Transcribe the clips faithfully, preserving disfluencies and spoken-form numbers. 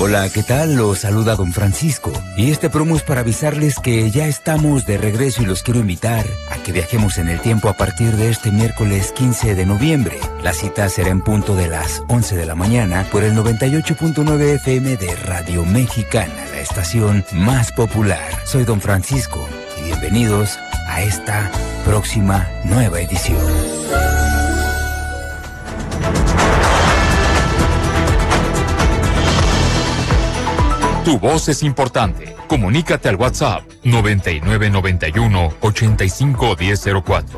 Hola, ¿qué tal? Los saluda Don Francisco. Y este promo es para avisarles que ya estamos de regreso y los quiero invitar a que viajemos en el tiempo a partir de este miércoles quince de noviembre. La cita será en punto de las once de la mañana por el noventa y ocho punto nueve F M de Radio Mexicana, la estación más popular. Soy Don Francisco y bienvenidos a esta próxima nueva edición. Tu voz es importante. Comunícate al WhatsApp noventa y nueve noventa y uno ochenta y cinco diez cero cuatro.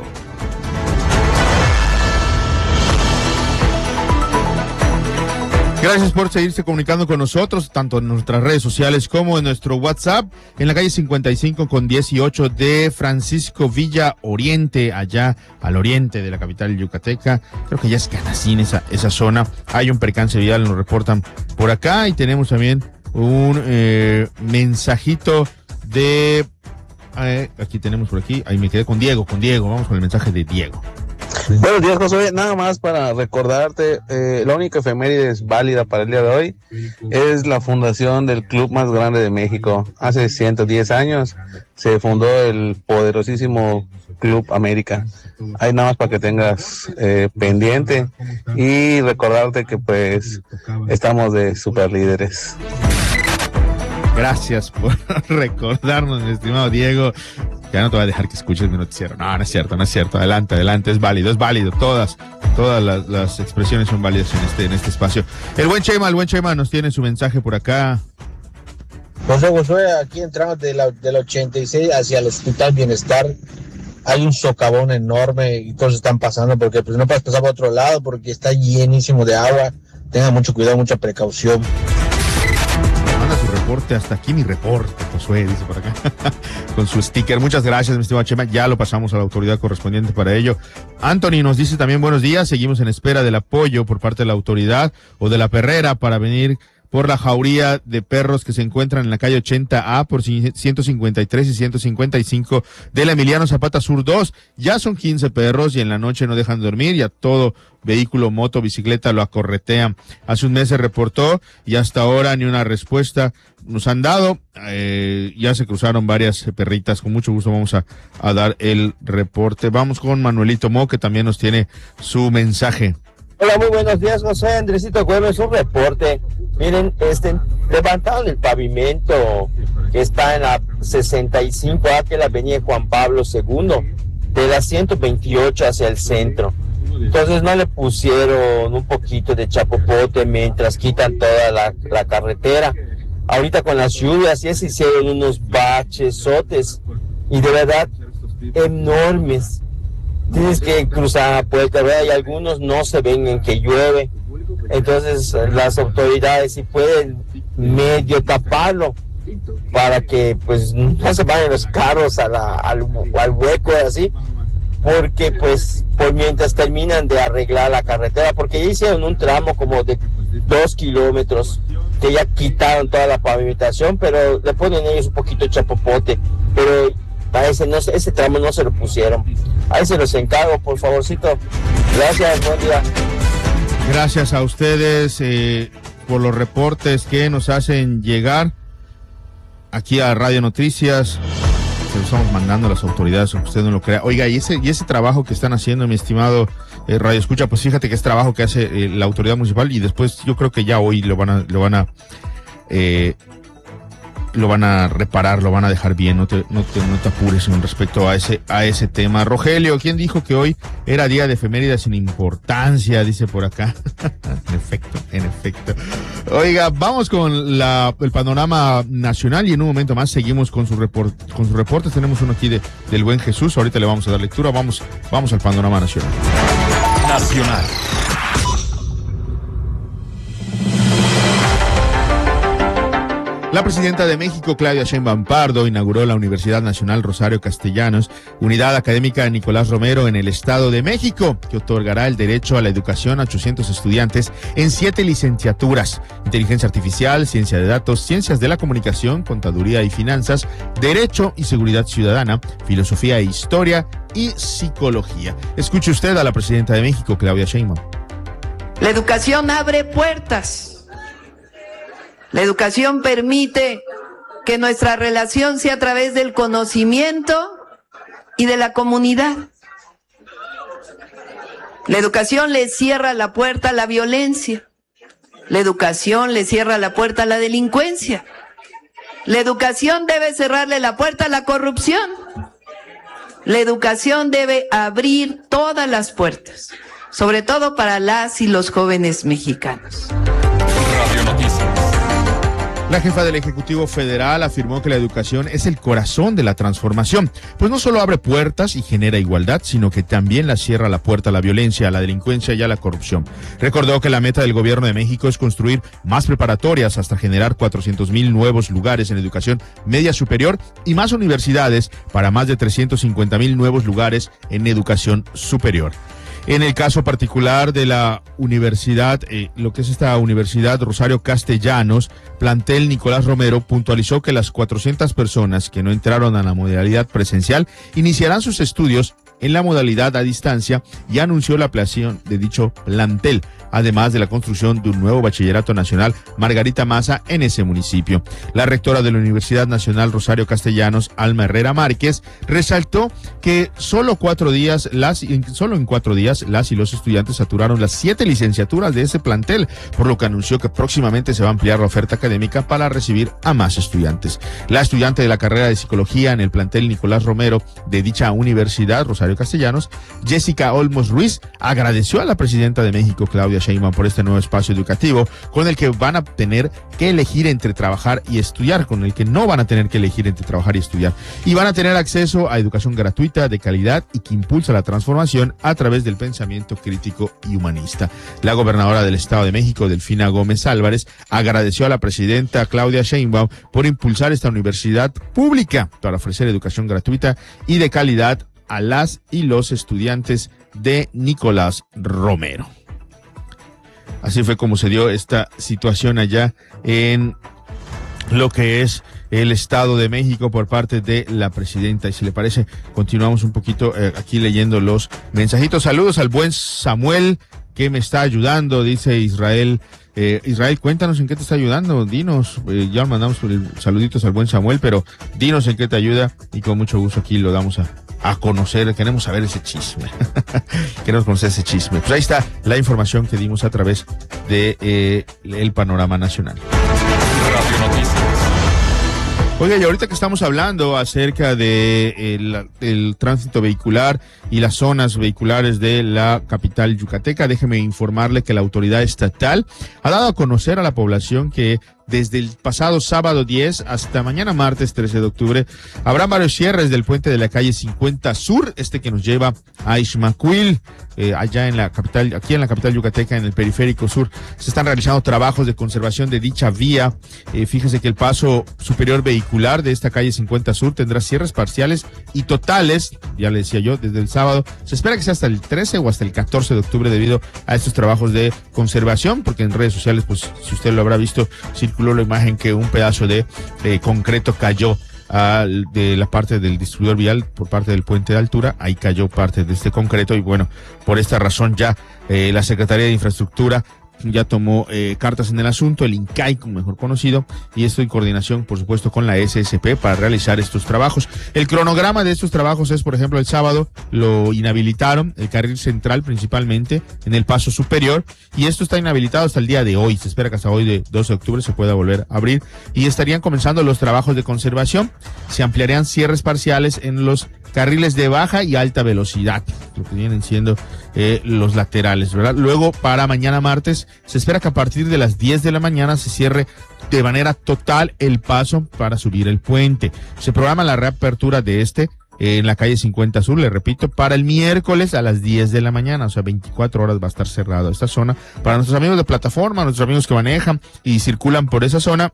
Gracias por seguirse comunicando con nosotros, tanto en nuestras redes sociales como en nuestro WhatsApp, en la calle cincuenta y cinco con dieciocho de Francisco Villa Oriente, allá al oriente de la capital yucateca. Creo que ya es Canacín esa, esa zona. Hay un percance vial, nos reportan por acá, y tenemos también un eh, mensajito de... Eh, aquí tenemos por aquí, ahí me quedé con Diego, con Diego, vamos con el mensaje de Diego. Buenos días, Josué. Nada más para recordarte, eh, la única efeméride válida para el día de hoy es la fundación del club más grande de México. Hace ciento diez años se fundó el poderosísimo Club América. Ahí nada más para que tengas eh, pendiente y recordarte que pues estamos de super líderes. Gracias por recordarnos, mi estimado Diego. Ya no te voy a dejar que escuches mi noticiero. No, no es cierto, no es cierto. Adelante, adelante, es válido, es válido. Todas, todas las, las expresiones son válidas en este, en este espacio. El buen Chema, el buen Chema nos tiene su mensaje por acá. José Josué, aquí entramos de la, del ochenta y seis hacia el Hospital Bienestar. Hay un socavón enorme y todos están pasando porque pues no puedes pasar por otro lado porque está llenísimo de agua. Tengan mucho cuidado, mucha precaución. Manda su reporte, hasta aquí mi reporte, Josué, dice por acá, con su sticker. Muchas gracias, mi estimado Chema, ya lo pasamos a la autoridad correspondiente para ello. Anthony nos dice también buenos días, seguimos en espera del apoyo por parte de la autoridad o de la perrera para venir por la jauría de perros que se encuentran en la calle ochenta A por ciento cincuenta y tres y ciento cincuenta y cinco de la Emiliano Zapata Sur dos. Ya son quince perros y en la noche no dejan dormir y a todo vehículo, moto, bicicleta lo acorretean. Hace un mes se reportó y hasta ahora ni una respuesta nos han dado. Eh, ya se cruzaron varias perritas. Con mucho gusto vamos a, a dar el reporte. Vamos con Manuelito Mo, que también nos tiene su mensaje. Hola, muy buenos días, José. Andresito Cuervo, es un reporte. Miren, este, levantaron el pavimento que está en la sesenta y cinco A, que es la avenida Juan Pablo segundo, de la ciento veintiocho hacia el centro. Entonces no le pusieron un poquito de chapopote mientras quitan toda la, la carretera. Ahorita con las lluvias ya se hicieron unos bachesotes y de verdad enormes. Tienes que cruzar la puerta, ¿verdad? Y algunos no se ven en que llueve. Entonces las autoridades si pueden medio taparlo para que pues no se vayan los carros a la, al, al hueco así, porque pues por mientras terminan de arreglar la carretera, porque ya hicieron un tramo como de dos kilómetros que ya quitaron toda la pavimentación, pero le ponen ellos un poquito de chapopote, pero a ese, no, ese tramo no se lo pusieron. Ahí se los encargo, por favorcito. Gracias, buen día. Gracias a ustedes eh, por los reportes que nos hacen llegar aquí a Radio Noticias. Se los estamos mandando a las autoridades, aunque usted no lo crea. Oiga, y ese, y ese trabajo que están haciendo, mi estimado eh, Radio Escucha, pues fíjate que es trabajo que hace eh, la autoridad municipal y después yo creo que ya hoy lo van a, lo van a, eh, lo van a reparar, lo van a dejar bien, no te, no te, no te apures con respecto a ese, a ese tema. Rogelio, ¿quién dijo que hoy era día de efemérides sin importancia? Dice por acá. En efecto, en efecto. Oiga, vamos con la, el panorama nacional y en un momento más seguimos con su report, con sus reportes. Tenemos uno aquí de, del buen Jesús, ahorita le vamos a dar lectura. Vamos, vamos al panorama nacional. Nacional. La presidenta de México, Claudia Sheinbaum Pardo, inauguró la Universidad Nacional Rosario Castellanos, unidad académica Nicolás Romero en el Estado de México, que otorgará el derecho a la educación a ochocientos estudiantes en siete licenciaturas: inteligencia artificial, ciencia de datos, ciencias de la comunicación, contaduría y finanzas, derecho y seguridad ciudadana, filosofía e historia y psicología. Escuche usted a la presidenta de México, Claudia Sheinbaum. La educación abre puertas. La educación permite que nuestra relación sea a través del conocimiento y de la comunidad. La educación le cierra la puerta a la violencia. La educación le cierra la puerta a la delincuencia. La educación debe cerrarle la puerta a la corrupción. La educación debe abrir todas las puertas, sobre todo para las y los jóvenes mexicanos. Radio Noticias. La jefa del Ejecutivo Federal afirmó que la educación es el corazón de la transformación, pues no solo abre puertas y genera igualdad, sino que también la cierra la puerta a la violencia, a la delincuencia y a la corrupción. Recordó que la meta del gobierno de México es construir más preparatorias hasta generar cuatrocientos mil nuevos lugares en educación media superior y más universidades para más de trescientos cincuenta mil nuevos lugares en educación superior. En el caso particular de la universidad, eh, lo que es esta Universidad Rosario Castellanos, plantel Nicolás Romero puntualizó que las cuatrocientas personas que no entraron a la modalidad presencial iniciarán sus estudios en la modalidad a distancia y anunció la ampliación de dicho plantel, además de la construcción de un nuevo bachillerato nacional Margarita Maza en ese municipio. La rectora de la Universidad Nacional Rosario Castellanos, Alma Herrera Márquez, resaltó que solo cuatro días, las, solo en cuatro días, las y los estudiantes saturaron las siete licenciaturas de ese plantel, por lo que anunció que próximamente se va a ampliar la oferta académica para recibir a más estudiantes. La estudiante de la carrera de psicología en el plantel Nicolás Romero de dicha universidad, Rosario Castellanos, Jessica Olmos Ruiz, agradeció a la presidenta de México, Claudia Sheinbaum, por este nuevo espacio educativo con el que van a tener que elegir entre trabajar y estudiar, con el que no van a tener que elegir entre trabajar y estudiar, y van a tener acceso a educación gratuita, de calidad y que impulsa la transformación a través del pensamiento crítico y humanista. La gobernadora del Estado de México, Delfina Gómez Álvarez, agradeció a la presidenta Claudia Sheinbaum por impulsar esta universidad pública para ofrecer educación gratuita y de calidad a las y los estudiantes de Nicolás Romero. Así fue como se dio esta situación allá en lo que es el Estado de México por parte de la presidenta. Y si le parece, continuamos un poquito eh, aquí leyendo los mensajitos. Saludos al buen Samuel que me está ayudando, dice Israel. Eh, Israel, cuéntanos en qué te está ayudando, dinos, eh, ya mandamos saluditos al buen Samuel, pero dinos en qué te ayuda y con mucho gusto aquí lo damos a, a conocer, queremos saber ese chisme, queremos conocer ese chisme. Pues ahí está la información que dimos a través de eh, el panorama nacional. Radio Noticias. Oiga, y ahorita que estamos hablando acerca de el, el tránsito vehicular y las zonas vehiculares de la capital yucateca, déjeme informarle que la autoridad estatal ha dado a conocer a la población que desde el pasado sábado diez hasta mañana martes trece de octubre habrá varios cierres del puente de la calle cincuenta Sur, este que nos lleva a Ixmaquil, eh, allá en la capital, aquí en la capital yucateca, en el periférico sur. Se están realizando trabajos de conservación de dicha vía. Eh, fíjese que el paso superior vehicular de esta calle cincuenta Sur tendrá cierres parciales y totales, ya le decía yo, desde el sábado. Se espera que sea hasta el trece o hasta el catorce de octubre debido a estos trabajos de conservación, porque en redes sociales, pues si usted lo habrá visto, circuló la imagen que un pedazo de eh, concreto cayó a, de la parte del distribuidor vial por parte del puente de altura. Ahí cayó parte de este concreto y bueno, por esta razón ya eh, la Secretaría de Infraestructura ya tomó eh, cartas en el asunto, el INCAI, como mejor conocido, y esto en coordinación, por supuesto, con la S S P para realizar estos trabajos. El cronograma de estos trabajos es, por ejemplo, el sábado lo inhabilitaron, el carril central principalmente, en el paso superior, y esto está inhabilitado hasta el día de hoy. Se espera que hasta hoy, de doce de octubre, se pueda volver a abrir, y estarían comenzando los trabajos de conservación. Se ampliarían cierres parciales en los carriles de baja y alta velocidad, lo que vienen siendo eh, los laterales, ¿verdad? Luego, para mañana martes, se espera que a partir de las diez de la mañana se cierre de manera total el paso para subir el puente. Se programa la reapertura de este eh, en la calle cincuenta Sur, le repito, para el miércoles a las diez de la mañana, o sea, veinticuatro horas va a estar cerrado esta zona. Para nuestros amigos de plataforma, nuestros amigos que manejan y circulan por esa zona,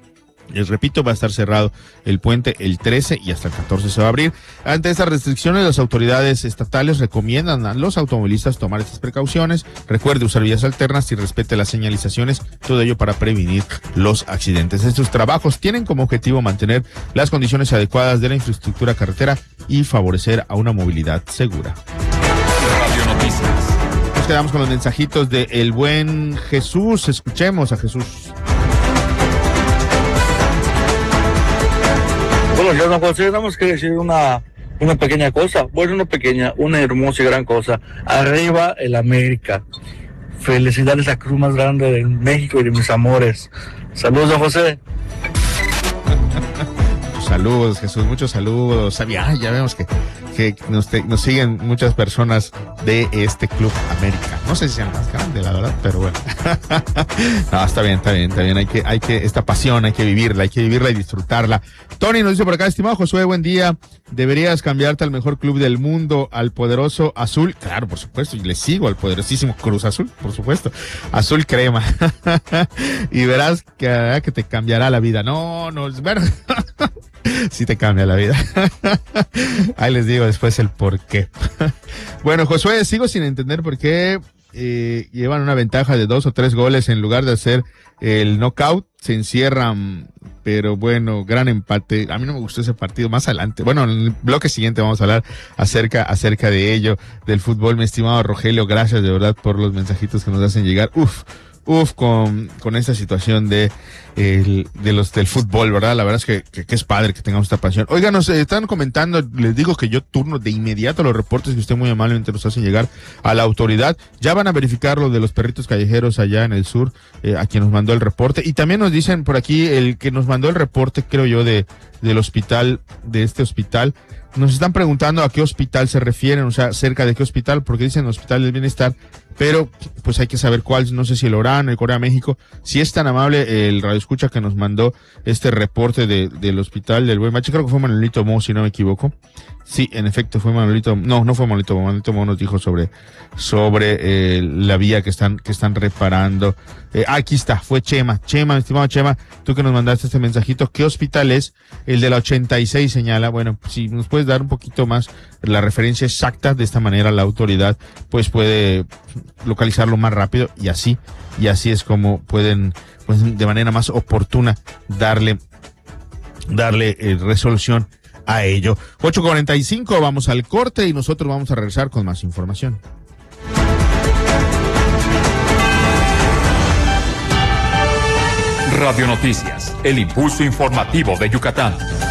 les repito, va a estar cerrado el puente el trece y hasta el catorce se va a abrir. Ante estas restricciones, las autoridades estatales recomiendan a los automovilistas tomar estas precauciones. Recuerde usar vías alternas y respete las señalizaciones, todo ello para prevenir los accidentes. Estos trabajos tienen como objetivo mantener las condiciones adecuadas de la infraestructura carretera y favorecer a una movilidad segura. Radio Noticias. Nos quedamos con los mensajitos de el buen Jesús. Escuchemos a Jesús. Bueno, yo, don José, tenemos que decir una, una pequeña cosa. Bueno, una pequeña, una hermosa y gran cosa. Arriba el América. Felicidades a la cruz más grande de México y de mis amores. Saludos, don José. Saludos, Jesús, muchos saludos. Ya, ya vemos que, que nos, te, nos siguen muchas personas de este Club América. No sé si sean más grandes, la verdad, pero bueno. No, está bien, está bien, está bien. Hay que, hay que, esta pasión hay que vivirla, hay que vivirla y disfrutarla. Tony nos dice por acá, estimado Josué, buen día. Deberías cambiarte al mejor club del mundo, al poderoso Azul. Claro, por supuesto, y le sigo al poderosísimo Cruz Azul, por supuesto. Azul crema. Y verás que, que te cambiará la vida. No, no, es verdad. Sí te cambia la vida. Ahí les digo después el por qué. Bueno, Josué, sigo sin entender por qué eh, llevan una ventaja de dos o tres goles en lugar de hacer el knockout, se encierran, pero bueno, gran empate. A mí no me gustó ese partido. Más adelante, bueno, en el bloque siguiente vamos a hablar acerca, acerca de ello, del fútbol. Mi estimado Rogelio, gracias de verdad por los mensajitos que nos hacen llegar. Uf. Uf, con, con esta situación de, el, de los, del fútbol, ¿verdad? La verdad es que, que, que es padre que tengamos esta pasión. Oigan, nos eh, están comentando, les digo que yo turno de inmediato los reportes que usted muy amablemente nos hacen llegar a la autoridad. Ya van a verificar lo de los perritos callejeros allá en el sur, eh, a quien nos mandó el reporte. Y también nos dicen por aquí, el que nos mandó el reporte, creo yo, de, del hospital, de este hospital. Nos están preguntando a qué hospital se refieren, o sea, cerca de qué hospital, porque dicen Hospital del Bienestar, pero pues hay que saber cuál, no sé si el Orán, el Corea México. Si es tan amable el radioescucha que nos mandó este reporte de, del Hospital del Buen Mache, creo que fue Manuelito Mo, si no me equivoco. Sí, en efecto fue Manuelito, no, no fue Manuelito Mo, Manuelito Mo nos dijo sobre, sobre eh, la vía que están, que están reparando. Eh, aquí está, fue Chema, Chema, estimado Chema, tú que nos mandaste este mensajito, ¿qué hospital es? El de la ochenta y seis señala. Bueno, si nos puedes dar un poquito más la referencia exacta, de esta manera la autoridad pues puede localizarlo más rápido y así, y así es como pueden, pues de manera más oportuna darle, darle eh, resolución a ello. ocho cuarenta y cinco, vamos al corte y nosotros vamos a regresar con más información. Radio Noticias, el impulso informativo de Yucatán.